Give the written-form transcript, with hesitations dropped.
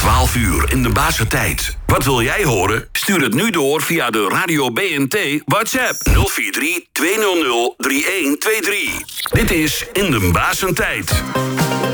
12 uur in de Basentijd. Wat wil jij horen? Stuur het nu door via de Radio BNT WhatsApp 043 200 3123. Dit is In de Basentijd.